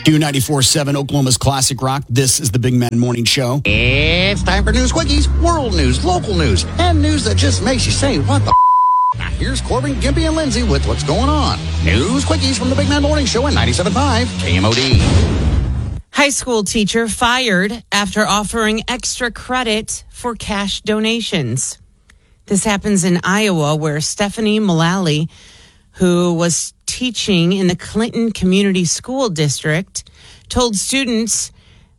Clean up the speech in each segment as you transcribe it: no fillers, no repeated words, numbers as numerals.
Q94.7, Oklahoma's classic rock. This is the Big Man Morning Show. It's time for News Quickies, world news, local news, and news that just makes you say, what the Now here's Corbin, Gimpy, and Lindsay with what's going on. News Quickies from the Big Man Morning Show at 97.5 KMOD. High school teacher fired after offering extra credit for cash donations. This happens in Iowa, where Stephanie Mullally, who was teaching in the Clinton Community School District, told students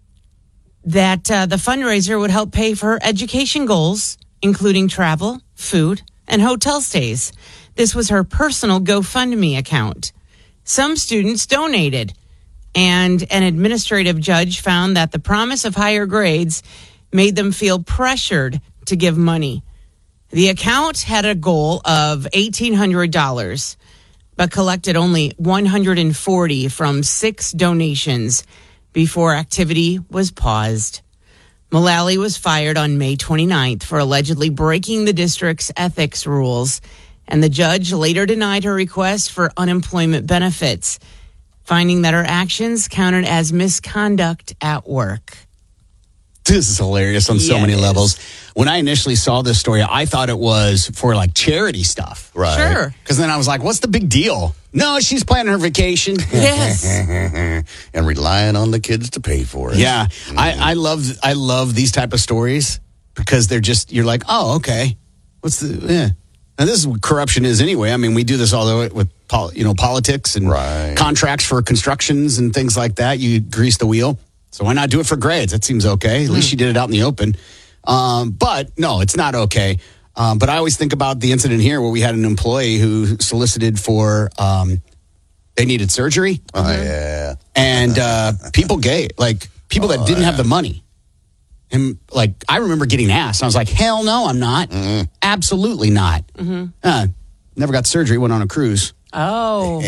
that the fundraiser would help pay for her education goals, including travel, food, and hotel stays. This was her personal GoFundMe account. Some students donated, and an administrative judge found that the promise of higher grades made them feel pressured to give money. The account had a goal of $1,800, but collected only $140 from 6 donations before activity was paused. Mullally was fired on May 29th for allegedly breaking the district's ethics rules, and the judge later denied her request for unemployment benefits, finding that her actions counted as misconduct at work. This is hilarious on so many levels. When I initially saw this story, I thought it was for like charity stuff. Right. Sure. Because then I was like, what's the big deal? No, she's planning her vacation. Yes. And relying on the kids to pay for it. Yeah. I love these type of stories because they're just, you're like, oh, okay. What's the, yeah. And this is what corruption is anyway. I mean, we do this all the way with, politics and contracts for constructions and things like that. You grease the wheel. So why not do it for grades? That seems okay. At least she did it out in the open. But no, it's not okay. But I always think about the incident here where we had an employee who solicited for, they needed surgery. Oh, yeah. And people that didn't have the money. And like, I remember getting asked. I was like, hell no, I'm not. Absolutely not. Never got surgery, went on a cruise. Oh.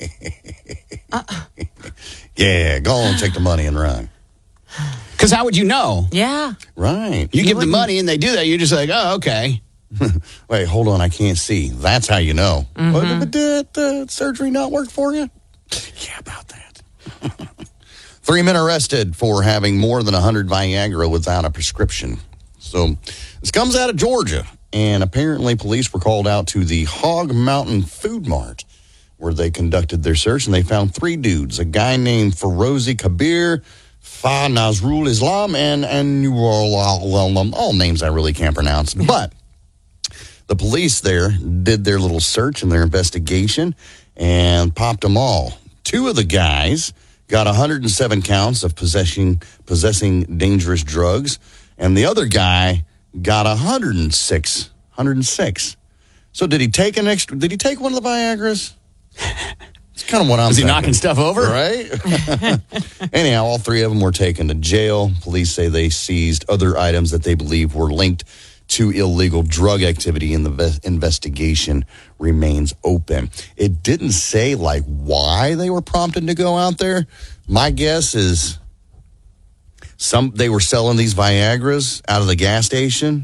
Yeah, go on, take the money and run. Because how would you know? Yeah. Right. You give the money and they do that, you're just like, oh, okay. Wait, hold on, I can't see. That's how you know. But did the surgery not work for you? Yeah, about that. 3 men arrested for having more than 100 Viagra without a prescription. So this comes out of Georgia, and apparently police were called out to the Hog Mountain Food Mart, where they conducted their search, and they found 3 dudes, a guy named Ferozi Kabir, Fa Nazrul Islam, and all names I really can't pronounce. But the police there did their little search and their investigation and popped them all. 2 of the guys got 107 counts of possessing dangerous drugs, and the other guy got 106. So did he take one of the Viagras? It's kind of what I'm Was he thinking. knocking stuff over? Right? Anyhow, all 3 of them were taken to jail. Police say they seized other items that they believe were linked to illegal drug activity, and the investigation remains open. It didn't say, why they were prompted to go out there. My guess is they were selling these Viagras out of the gas station,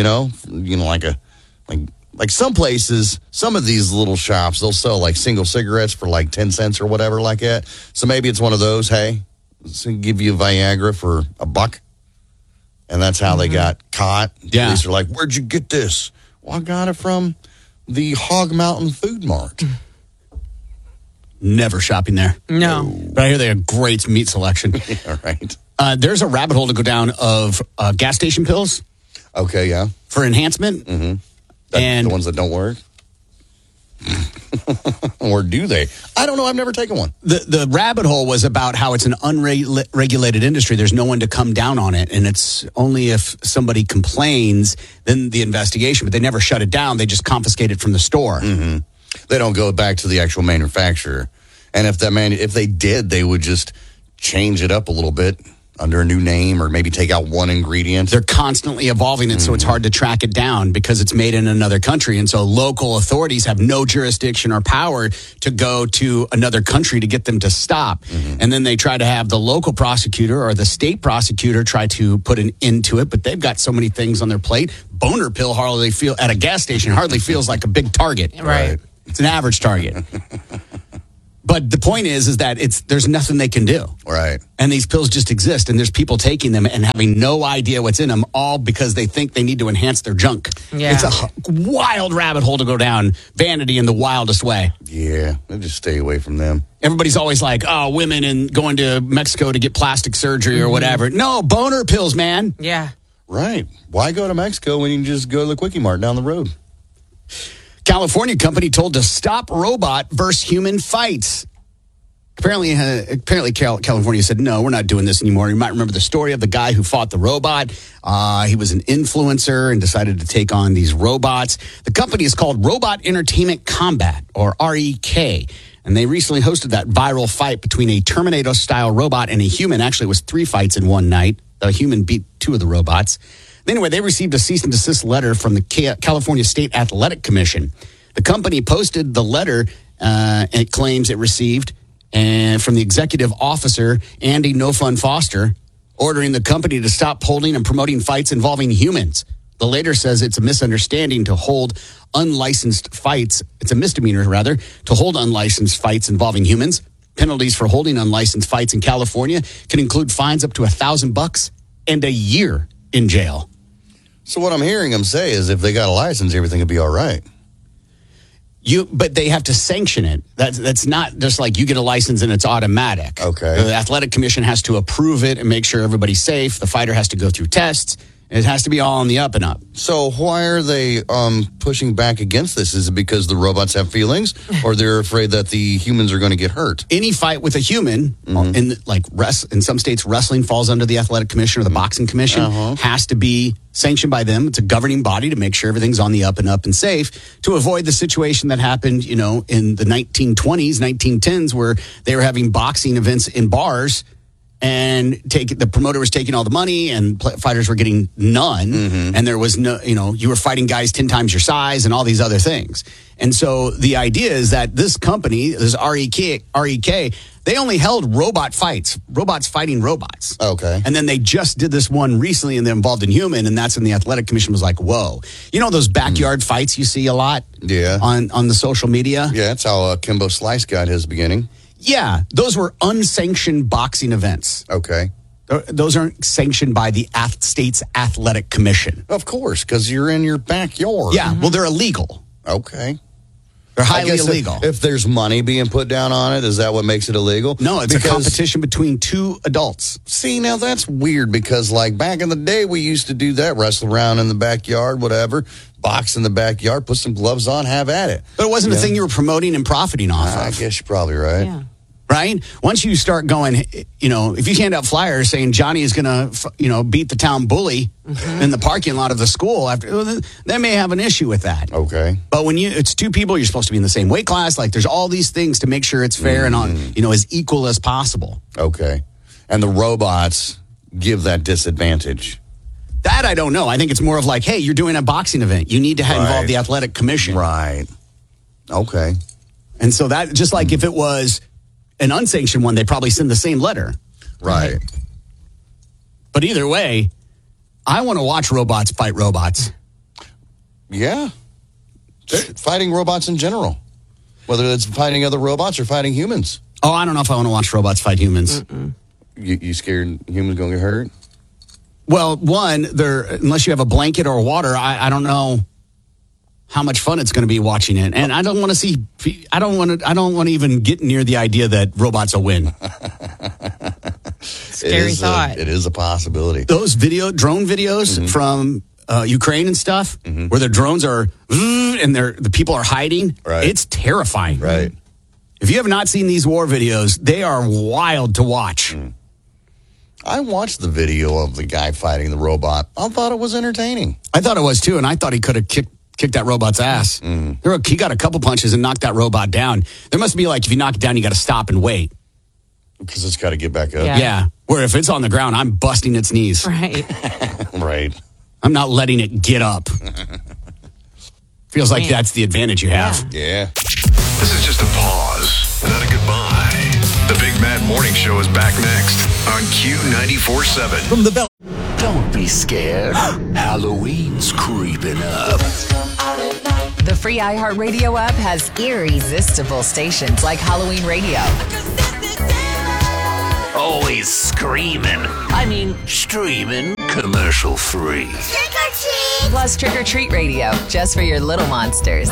like some places, some of these little shops, they'll sell single cigarettes for 10 cents or whatever like that. So maybe it's one of those, hey, let's give you a Viagra for $1. And that's how they got caught. Yeah. Police are like, where'd you get this? Well, I got it from the Hog Mountain Food Mart. Never shopping there. No. But I hear they have great meat selection. Yeah, right. There's a rabbit hole to go down of gas station pills Okay, yeah. for enhancement. Mm-hmm. And the ones that don't work? Or do they? I don't know. I've never taken one. The rabbit hole was about how it's an unregulated industry. There's no one to come down on it. And it's only if somebody complains, then the investigation. But they never shut it down. They just confiscate it from the store. Mm-hmm. They don't go back to the actual manufacturer. And if they did, they would just change it up a little bit under a new name, or maybe take out one ingredient. They're constantly evolving it, so it's hard to track it down because it's made in another country. And so local authorities have no jurisdiction or power to go to another country to get them to stop. And then they try to have the local prosecutor or the state prosecutor try to put an end to it, but they've got so many things on their plate. Boner pill at a gas station hardly feels like a big target. Right. It's an average target. But the point is that there's nothing they can do. Right. And these pills just exist, and there's people taking them and having no idea what's in them, all because they think they need to enhance their junk. Yeah. It's a wild rabbit hole to go down, vanity in the wildest way. Yeah, just stay away from them. Everybody's always like, oh, women and going to Mexico to get plastic surgery or whatever. No, boner pills, man. Yeah. Right. Why go to Mexico when you can just go to the Quickie Mart down the road? California company told to stop robot versus human fights. Apparently, California said, no, we're not doing this anymore. You might remember the story of the guy who fought the robot. He was an influencer and decided to take on these robots. The company is called Robot Entertainment Combat, or REK. And they recently hosted that viral fight between a Terminator-style robot and a human. Actually, it was 3 fights in one night. The human beat 2 of the robots. Anyway, they received a cease and desist letter from the California State Athletic Commission. The company posted the letter it claims it received and from the executive officer, Andy No Fun Foster, ordering the company to stop holding and promoting fights involving humans. The letter says it's a misunderstanding to hold unlicensed fights. It's a misdemeanor, rather, to hold unlicensed fights involving humans. Penalties for holding unlicensed fights in California can include fines up to $1,000 and a year in jail. So what I'm hearing them say is if they got a license, everything would be all right. But they have to sanction it. That's not just like you get a license and it's automatic. Okay. The athletic commission has to approve it and make sure everybody's safe. The fighter has to go through tests. It has to be all on the up and up. So why are they pushing back against this? Is it because the robots have feelings, or they're afraid that the humans are going to get hurt? Any fight with a human, in some states, wrestling falls under the athletic commission or the boxing commission, has to be sanctioned by them. It's a governing body to make sure everything's on the up and up and safe, to avoid the situation that happened, in the 1920s, 1910s, where they were having boxing events in bars. And the promoter was taking all the money, and fighters were getting none. And there was no, you were fighting guys 10 times your size, and all these other things. And so the idea is that this company, this REK, they only held robots fighting robots. Okay. And then they just did this one recently, and they're involved in human, and that's when the athletic commission was like, "Whoa, those backyard fights you see a lot, on the social media." Yeah, that's how Kimbo Slice got his beginning. Yeah, those were unsanctioned boxing events. Okay. Those aren't sanctioned by the state's athletic commission. Of course, because you're in your backyard. Yeah, well, they're illegal. Okay. They're highly illegal. If there's money being put down on it, is that what makes it illegal? No, it's a competition between 2 adults. See, now that's weird because, back in the day, we used to do that, wrestle around in the backyard, whatever, box in the backyard, put some gloves on, have at it. But it wasn't a thing you were promoting and profiting off of. I guess you're probably right. Yeah. Right? Once you start going, if you hand out flyers saying Johnny is going to, beat the town bully in the parking lot of the school, they may have an issue with that. Okay. But when it's 2 people, you're supposed to be in the same weight class. There's all these things to make sure it's fair and on, as equal as possible. Okay. And the robots give that disadvantage. That I don't know. I think it's more of like, hey, you're doing a boxing event. You need to involve the athletic commission. Right. Okay. And so that, just like if it was an unsanctioned one, they probably send the same letter. Right. But either way, I want to watch robots fight robots. Yeah. Fighting robots in general. Whether it's fighting other robots or fighting humans. Oh, I don't know if I want to watch robots fight humans. You scared humans going to get hurt? Well, one, unless you have a blanket or water, I don't know how much fun it's going to be watching it. And I don't want to even get near the idea that robots will win. Scary thought. It is a possibility. Those drone videos from Ukraine and stuff, where the drones are, and the people are hiding, it's terrifying. Right. If you have not seen these war videos, they are wild to watch. I watched the video of the guy fighting the robot. I thought it was entertaining. I thought it was too, and I thought he could have kicked that robot's ass. He got a couple punches and knocked that robot down. There must be if you knock it down, you got to stop and wait. Because it's got to get back up. Yeah. Where if it's on the ground, I'm busting its knees. Right. Right. I'm not letting it get up. Feels like that's the advantage you have. Yeah. This is just a pause, not a goodbye. The Big Mad Morning Show is back next on Q94.7. From the bell. Don't be scared. Halloween's creeping up. The free iHeartRadio app has irresistible stations like Halloween Radio. Always screaming. I mean, streaming. Commercial free. Trick or treat! Plus Trick or Treat Radio, just for your little monsters.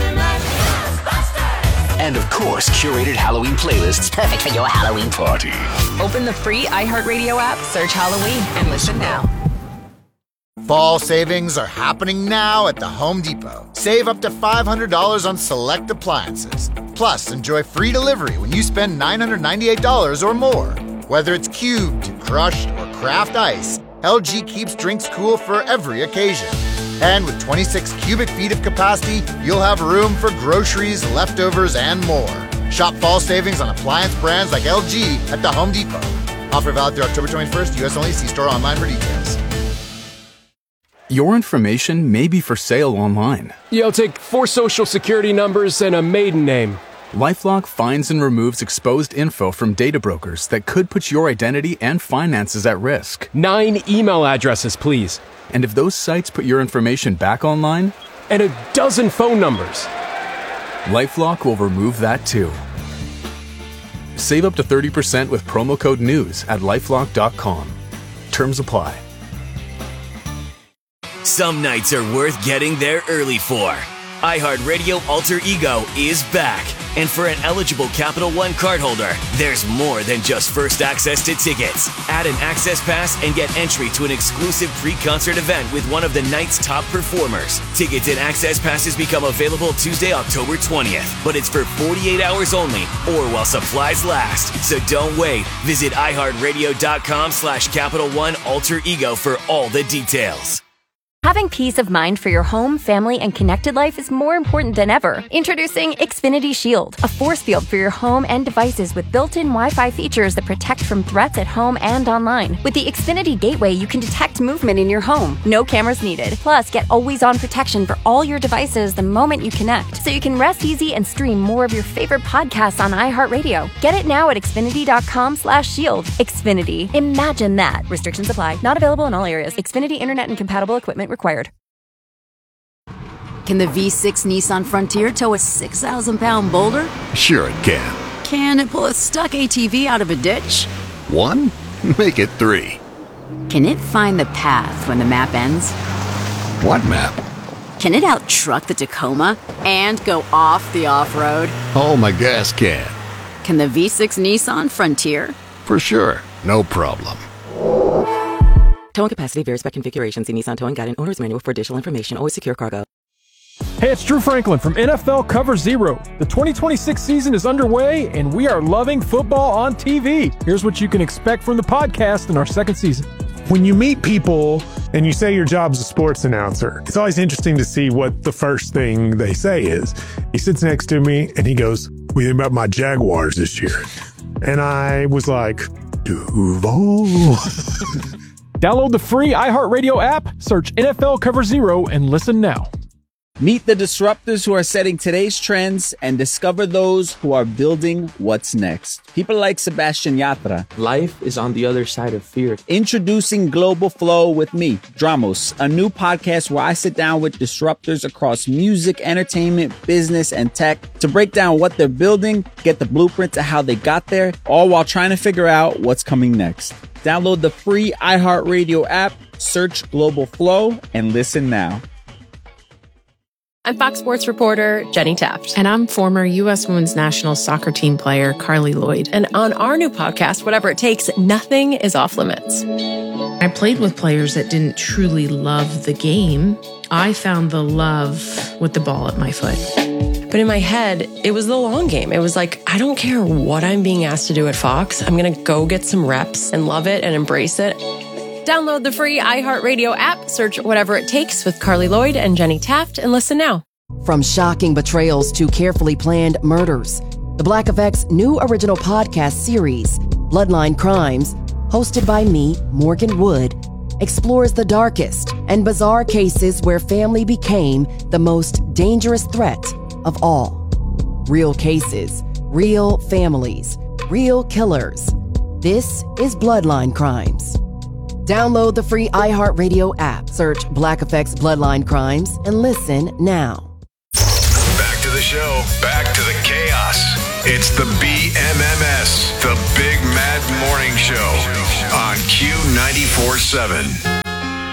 And of course, curated Halloween playlists perfect for your Halloween party. Open the free iHeartRadio app, search Halloween, and listen now. Fall savings are happening now at the Home Depot. Save up to $500 on select appliances. Plus, enjoy free delivery when you spend $998 or more. Whether it's cubed, crushed, or craft ice, LG keeps drinks cool for every occasion. And with 26 cubic feet of capacity, you'll have room for groceries, leftovers, and more. Shop fall savings on appliance brands like LG at the Home Depot. Offer valid through October 21st, U.S. only. See store online for details. Your information may be for sale online. You'll take 4 social security numbers and a maiden name. LifeLock finds and removes exposed info from data brokers that could put your identity and finances at risk. 9 email addresses, please. And if those sites put your information back online? And a dozen phone numbers. LifeLock will remove that too. Save up to 30% with promo code NEWS at LifeLock.com. Terms apply. Some nights are worth getting there early for. iHeartRadio Alter Ego is back. And for an eligible Capital One cardholder, there's more than just first access to tickets. Add an access pass and get entry to an exclusive pre-concert event with one of the night's top performers. Tickets and access passes become available Tuesday, October 20th. But it's for 48 hours only or while supplies last. So don't wait. Visit iHeartRadio.com/Capital One Alter Ego for all the details. Having peace of mind for your home, family, and connected life is more important than ever. Introducing Xfinity Shield, a force field for your home and devices with built-in Wi-Fi features that protect from threats at home and online. With the Xfinity Gateway, you can detect movement in your home. No cameras needed. Plus, get always-on protection for all your devices the moment you connect, so you can rest easy and stream more of your favorite podcasts on iHeartRadio. Get it now at Xfinity.com/shield. Xfinity. Imagine that. Restrictions apply. Not available in all areas. Xfinity Internet and compatible equipment required. Can the V6 Nissan Frontier tow a 6,000-pound boulder? Sure it can. Can it pull a stuck ATV out of a ditch? 1? Make it 3. Can it find the path when the map ends? What map? Can it out-truck the Tacoma and go off the off-road? Oh, my gas can. Can the V6 Nissan Frontier? For sure. No problem. Towing capacity varies by configuration. See Nissan Towing Guide and Owner's Manual for additional information. Always secure cargo. Hey, it's Drew Franklin from NFL Cover Zero. The 2026 season is underway, and we are loving football on TV. Here's what you can expect from the podcast in our second season. When you meet people and you say your job's a sports announcer, it's always interesting to see what the first thing they say is. He sits next to me and he goes, "What do you think about my Jaguars this year?" And I was like, Duval. Download the free iHeartRadio app, search NFL Cover Zero, and listen now. Meet the disruptors who are setting today's trends and discover those who are building what's next. People like Sebastian Yatra. Life is on the other side of fear. Introducing Global Flow with me, Dramos, a new podcast where I sit down with disruptors across music, entertainment, business, and tech to break down what they're building, get the blueprint to how they got there, all while trying to figure out what's coming next. Download the free iHeartRadio app, search Global Flow, and listen now. I'm Fox Sports reporter Jenny Taft. And I'm former U.S. women's national soccer team player Carly Lloyd. And on our new podcast, Whatever It Takes, nothing is off limits. I played with players that didn't truly love the game. I found the love with the ball at my foot. But in my head, it was the long game. It was like, I don't care what I'm being asked to do at Fox. I'm going to go get some reps and love it and embrace it. Download the free iHeartRadio app, search Whatever It Takes with Carly Lloyd and Jenny Taft, and listen now. From shocking betrayals to carefully planned murders, the Black Effect's new original podcast series, Bloodline Crimes, hosted by me, Morgan Wood, explores the darkest and bizarre cases where family became the most dangerous threat of all. Real cases, real families, real killers. This is Bloodline Crimes. Download the free iHeartRadio app, search Black Effect's Bloodline Crimes, and listen now. show back to the chaos. It's the BMMS, the Big Mad Morning Show on Q94.7.